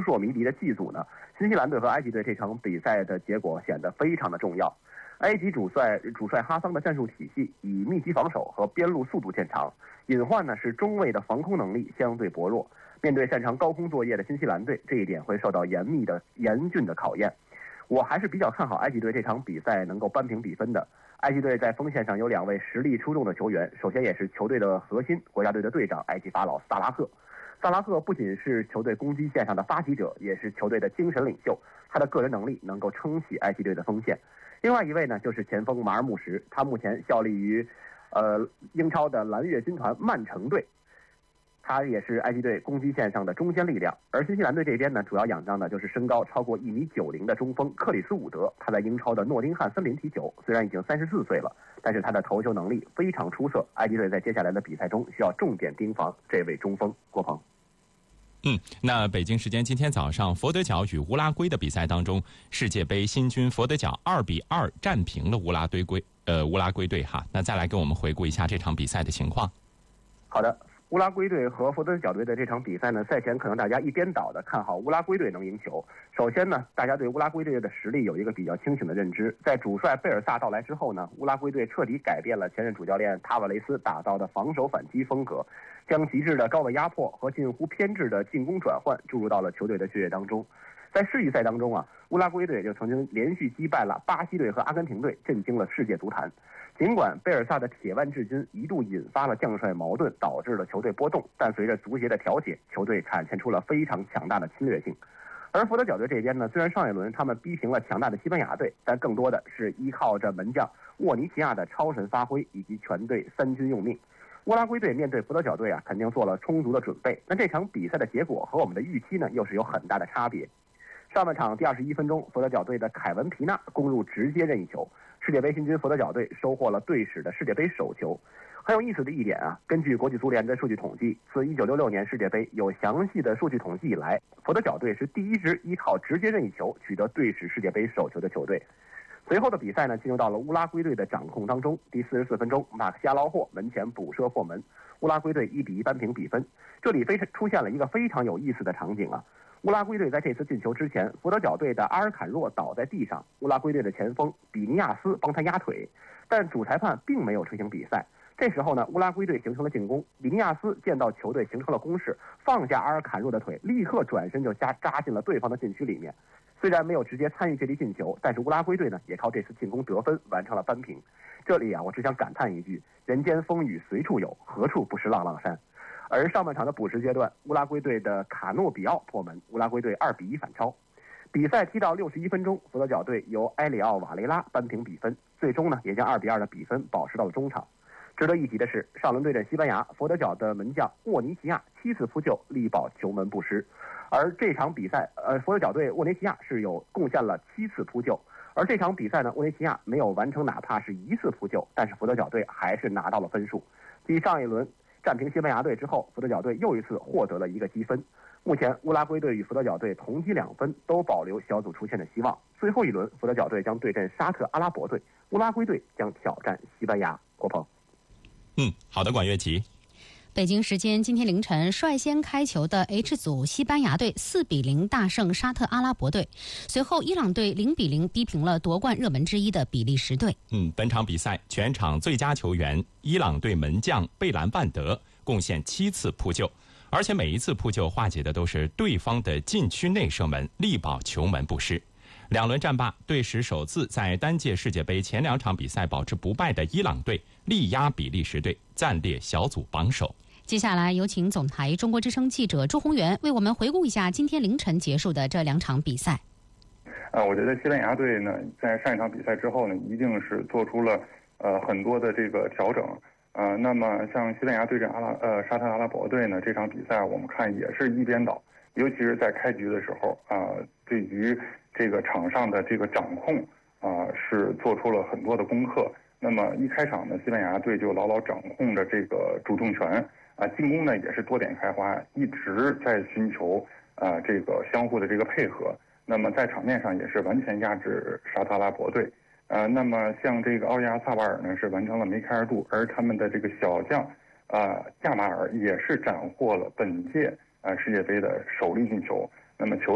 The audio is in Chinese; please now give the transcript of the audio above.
朔迷离的 G 组呢，新西兰队和埃及队这场比赛的结果显得非常的重要。埃及主帅哈桑的战术体系以密集防守和边路速度见长，隐患呢是中卫的防空能力相对薄弱。面对擅长高空作业的新西兰队，这一点会受到严峻的考验。我还是比较看好埃及队这场比赛能够扳平比分的。埃及队在锋线上有2位实力出众的球员，首先也是球队的核心，国家队的队长埃及法老萨拉赫。萨拉赫不仅是球队攻击线上的发起者，也是球队的精神领袖，他的个人能力能够撑起埃及队的锋线。另外一位呢，就是前锋马尔穆什，他目前效力于英超的蓝月军团曼城队，他也是埃及队攻击线上的中坚力量。而新西兰队这边呢，主要仰仗的就是身高超过1.90米的中锋克里斯伍德，他在英超的诺丁汉森林踢球，虽然已经34岁了，但是他的头球能力非常出色。埃及队在接下来的比赛中需要重点盯防这位中锋。郭鹏。 那北京时间今天早上，佛得角与乌拉圭的比赛当中，世界杯新军佛得角2-2战平了乌拉圭队哈。那再来跟我们回顾一下这场比赛的情况。 好的，乌拉圭队和佛得角队的这场比赛呢，赛前可能大家一边倒的看好乌拉圭队能赢球。首先呢，大家对乌拉圭队的实力有一个比较清醒的认知。在主帅贝尔萨到来之后呢，乌拉圭队彻底改变了前任主教练塔瓦雷斯打造的防守反击风格，将极致的高位压迫和近乎偏执的进攻转换注入到了球队的血液当中。在世预赛当中啊，乌拉圭队就曾经连续击败了巴西队和阿根廷队，震惊了世界足坛。尽管贝尔萨的铁腕治军一度引发了将帅矛盾，导致了球队波动，但随着足协的调解，球队展现出了非常强大的侵略性。而佛得角队这边呢，虽然上一轮他们逼平了强大的西班牙队，但更多的是依靠着门将沃尼奇亚的超神发挥以及全队3军用命。乌拉圭队面对佛得角队啊，肯定做了充足的准备。那这场比赛的结果和我们的预期呢，又是有很大的差别。上半场第21分钟，佛得角队的凯文皮纳攻入直接任意球，世界杯新军佛得角队收获了队史的世界杯首球。很有意思的一点啊，根据国际足联的数据统计，自1966年世界杯有详细的数据统计以来，佛得角队是第一支依靠直接任意球取得队史世界杯首球的球队。随后的比赛呢，进入到了乌拉圭队的掌控当中。第44分钟，马克西亚劳霍门前补射破门，乌拉圭队1-1扳平比分。这里出现了一个非常有意思的场景啊。乌拉圭队在这次进球之前，佛得角队的阿尔坎若倒在地上，乌拉圭队的前锋比尼亚斯帮他压腿，但主裁判并没有吹停比赛。这时候呢，乌拉圭队形成了进攻，比尼亚斯见到球队形成了攻势，放下阿尔坎若的腿，立刻转身就扎进了对方的禁区里面。虽然没有直接参与这粒进球，但是乌拉圭队呢也靠这次进攻得分完成了扳平。这里啊，我只想感叹一句：人间风雨随处有，何处不是浪浪山。而上半场的补时阶段，乌拉圭队的卡诺比奥破门，乌拉圭队2-1反超。比赛踢到61分钟，佛得角队由埃里奥瓦雷拉扳平比分，最终呢也将2-2的比分保持到了中场。值得一提的是，上轮对阵西班牙，佛得角的门将沃尼奇亚7次扑救，力保球门不失。而这场比赛，佛得角队沃尼奇亚是有贡献了7次扑救，而这场比赛呢，沃尼奇亚没有完成哪怕是1次扑救，但是佛得角队还是拿到了分数。继上一轮战平西班牙队之后，佛得角队又一次获得了一个积分。目前乌拉圭队与佛得角队同积2分，都保留小组出线的希望。最后一轮，佛得角队将对阵沙特阿拉伯队，乌拉圭队将挑战西班牙。郭鹏。 好的，管乐琪。 北京时间今天凌晨，率先开球的 H 组西班牙队4-0大胜沙特阿拉伯队，随后伊朗队0-0逼平了夺冠热门之一的比利时队。 本场比赛全场最佳球员伊朗队门将贝兰万德贡献7次扑救，而且每一次扑救化解的都是对方的禁区内射门，力保球门不失。2轮战罢，队史首次在单届世界杯前2场比赛保持不败的伊朗队力压比利时队，暂列小组榜首。 接下来有请总台中国之声记者朱宏元为我们回顾一下今天凌晨结束的这2场比赛。 我觉得西班牙队呢，在上一场比赛之后呢，一定是做出了很多的这个调整。那么像西班牙对阵沙特阿拉伯队呢，这场比赛我们看也是一边倒，尤其是在开局的时候对于这个场上的这个掌控是做出了很多的功课。那么一开场呢，西班牙队就牢牢掌控着这个主动权进攻呢也是多点开花，一直在寻求这个相互的这个配合。那么在场面上也是完全压制沙特阿拉伯队。那么像这个奥亚萨瓦尔呢是完成了梅开二度，而他们的这个小将亚马尔也是斩获了本届世界杯的首粒进球。那么球